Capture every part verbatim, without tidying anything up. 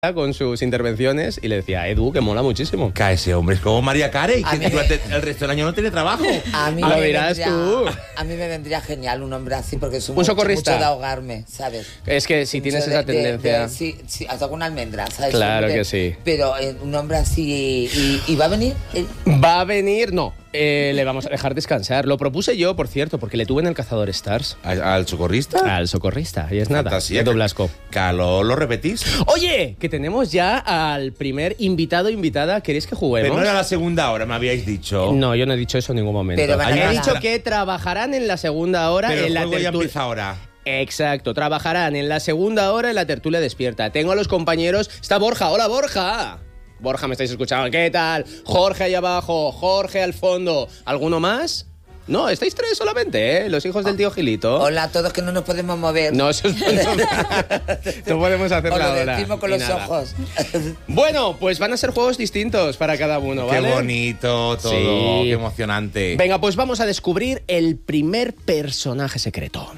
con sus intervenciones y le decía, Edu, que mola muchísimo. Que ese hombre es como María Carey, que mí durante el resto del año no tiene trabajo. A mí, Lo me dirás vendría, tú. a mí me vendría genial un hombre así, porque soy Un mucho, socorrista. mucho de ahogarme, ¿sabes? Es que si Mucho tienes de- esa de- tendencia... de- sí, sí, hasta con una almendra, ¿sabes? Claro Hombre, que sí. Pero eh, un hombre así, y, y va a venir... eh, Va a venir, no, eh, le vamos a dejar descansar. Lo propuse yo, por cierto, porque le tuve en el Cazador Stars. ¿Al, al socorrista? Al socorrista, y es nada, Fantasía. Edu Blasco. Calo, ¿lo repetís? Oye, que tenemos ya al primer invitado invitada. ¿Queréis que juguemos? Pero no era la segunda hora, me habíais dicho. No, yo no he dicho eso en ningún momento. Pero van a He ganar. dicho que trabajarán en la segunda hora Pero en el la juego ya tertulia. empieza ahora. Exacto, trabajarán en la segunda hora en la tertulia despierta. Tengo a los compañeros. Está Borja. Hola, Borja. Borja, me estáis escuchando. ¿Qué tal? Jorge ahí abajo, Jorge al fondo. ¿Alguno más? No, estáis tres solamente, ¿eh? Los hijos del tío Gilito. Hola a todos, que no nos podemos mover. No, eso es... no podemos hacer O la lo hora. decimos con ni los nada. ojos. Bueno, pues van a ser juegos distintos para cada uno, ¿vale? Qué bonito todo, Sí. qué emocionante. Venga, pues vamos a descubrir el primer personaje secreto.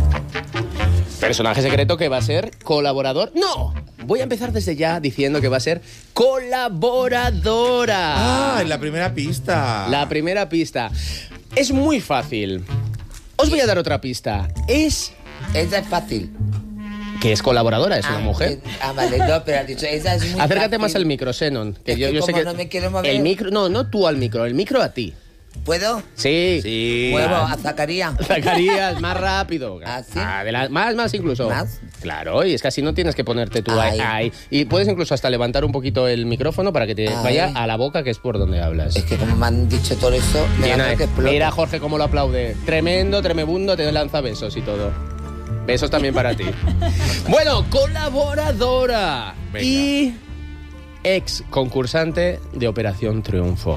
Personaje secreto que va a ser colaborador. ¡No! Voy a empezar desde ya diciendo que va a ser colaboradora. Ah, en la primera pista. La primera pista. Es muy fácil. Os voy a dar otra pista. Es Esa es fácil. que es colaboradora, es una Ah, mujer. eh, Ah, vale, no, pero has dicho, esa es muy Acércate fácil. más al micro, Xenon. Que Es yo, que yo sé como que no me quiero mover. el micro, no, no tú al micro, el micro a ti. ¿Puedo? Sí. Sí. Muevo a Zacarías. Zacarías, más rápido. ¿Ah, sí? Adela- más, más incluso. ¿Más? Claro, y es que así no tienes que ponerte tú ahí. Ay. ahí. Y puedes incluso hasta levantar un poquito el micrófono para que te Ay. vaya a la boca, que es por donde hablas. Es que como me han dicho todo eso, me Bien da ahí. que explote. Mira, Jorge, cómo lo aplaude. Tremendo, tremebundo, te lanza besos y todo. Besos también para ti. Bueno, colaboradora Venga. y ex concursante de Operación Triunfo.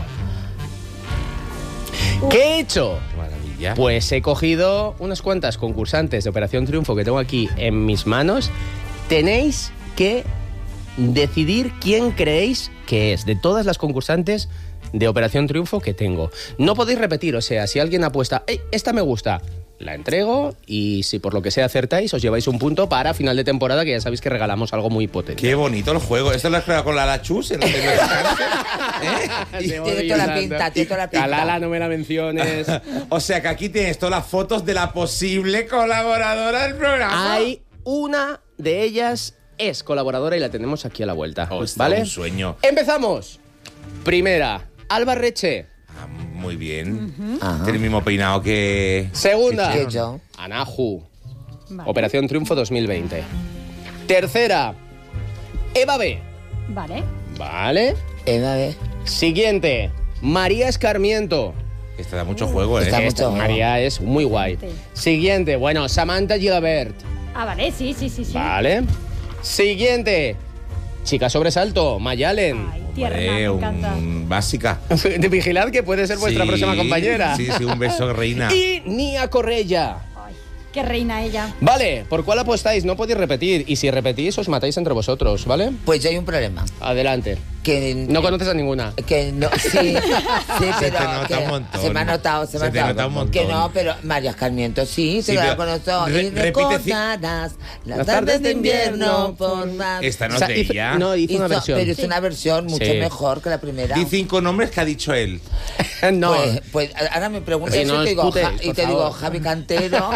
¿Qué he hecho? Qué maravilla. Pues he cogido unas cuantas concursantes de Operación Triunfo que tengo aquí en mis manos. Tenéis que decidir quién creéis que es de todas las concursantes de Operación Triunfo que tengo. No podéis repetir, o sea, si alguien apuesta, "Ey, esta me gusta", la entrego y si por lo que sea acertáis, os lleváis un punto para final de temporada, que ya sabéis que regalamos algo muy potente. Qué bonito el juego. Esto lo has creado con la Lachus en el que me descanso, ¿eh? Te Tiene voy toda la usando. pinta, tiene toda la pinta. Calala, no me la menciones. O sea que aquí tienes todas las fotos de la posible colaboradora del programa. Hay una de ellas es colaboradora y la tenemos aquí a la vuelta. Oh, está ¿Vale? un sueño. Empezamos. Primera, Alba Reche. Ah, muy bien. Ajá. Tiene el mismo peinado que... Segunda, Que yo. Anahu. Vale. Operación Triunfo dos mil veinte. Tercera, Eva B. Vale. Vale. Eva, ve. Siguiente, María Escarmiento. Esta da mucho juego, ¿eh? Está Esta- mucho- María es muy guay. Sí. Siguiente, bueno, Samantha Gilabert. Ah, vale, sí, sí, sí, sí. Vale. Siguiente, Chica Sobresalto, Mayalen. Ay, tierna, Hombre, me encanta. un- básica. Vigilad que puede ser vuestra Sí, próxima compañera. Sí, sí, un beso, reina. Y Nia Correia. Ay, qué reina ella. Vale, ¿por cuál apostáis? No podéis repetir. Y si repetís, os matáis entre vosotros, ¿vale? Pues ya hay un problema. Adelante. Que No conoces a ninguna. Que no, sí, sí, Se pero te nota que- un montón. se me ha notado, se me Se ha te notado. nota un montón. Que no, pero María Escarmiento sí, se Sí, la pero conozco. re- Y repite ci- recordarás las Las tardes de invierno por más. Esta no O sea, es de hizo- ella. no, hizo una Hizo- versión. Pero hizo una versión mucho Sí. mejor que la primera. Di cinco nombres que ha dicho él. no. Pues, pues ahora me preguntas Sí, eso no y te digo, discutéis, Ja- y por te digo favor. Javi Cantero.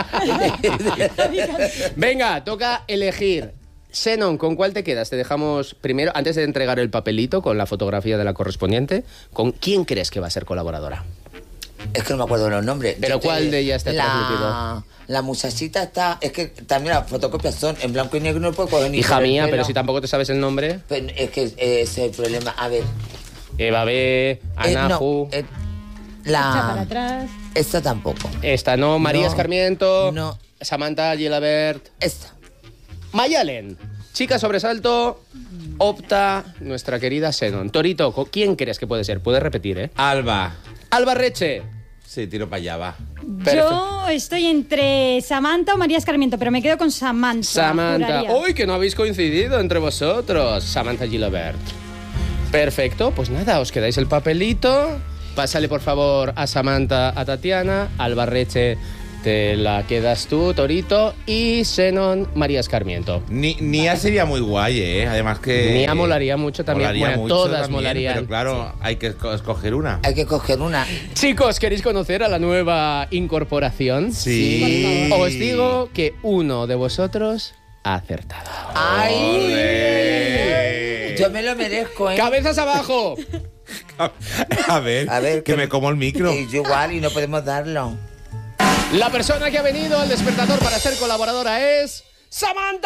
Venga, toca elegir. Xenon, ¿con cuál te quedas? Te dejamos primero, antes de entregar el papelito con la fotografía de la correspondiente, ¿con quién crees que va a ser colaboradora? Es que no me acuerdo de los nombres. ¿Pero Yo te- cuál de ellas te ha la, transmitido? La muchachita está... Es que también las fotocopias son en blanco y negro, no puedo coger ni Hija por el mía, pelo. pero si tampoco te sabes el nombre. Pero es que eh, ese es el problema. A ver... Eva B, eh, Anahu. no, eh, Echa para la... atrás. Esta tampoco. Esta no, María No, Escarmiento. no. Samantha Gilabert. Esta. Mayalen. Chica Sobresalto. Opta nuestra querida Xenon. Torito, ¿con quién crees que puede ser? Puedes repetir, ¿eh? Alba. Alba Reche. Sí, tiro para allá, va. Perfecto. Yo estoy entre Samantha o María Escarmiento, pero me quedo con Samantha. Samantha. juraría. Uy, que no habéis coincidido entre vosotros. Samantha Gilabert. Perfecto, pues nada, os quedáis el papelito. Pásale, por favor, a Samantha, a Tatiana, Alba Reche te la quedas tú, Torito, y Xenon, María Escarmiento. Ni, Nia sería muy guay, ¿eh? Además que... Nia molaría mucho también. Molaría Bueno, mucho todas también, molarían. Pero claro, hay que esco- escoger una. Hay que coger una. Chicos, ¿queréis conocer a la nueva incorporación? Sí. Os digo que uno de vosotros ha acertado. ¡Ay! Ole. Yo me lo merezco, ¿eh? ¡Cabezas abajo! A ver, A ver, que que- me como el micro. Y yo igual, y no podemos darlo. La persona que ha venido al despertador para ser colaboradora es... ¡Samantha!